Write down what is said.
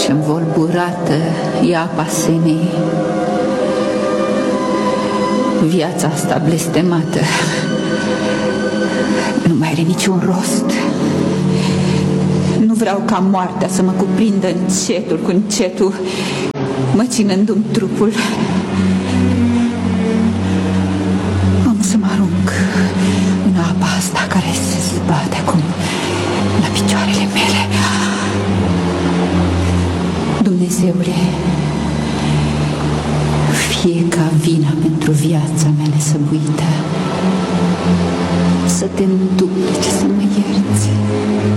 și învolburată e apa Senei. Viața asta blestemată nu mai are niciun rost. Nu vreau ca moartea să mă cuprindă încetul cu încetul, măcinându-mi trupul. Am să mă arunc în apa asta care se zbate acum la picioarele mele. Dumnezeule, fie ca vina pentru viața mea nesăbuită să te înduplece, să mă ierți.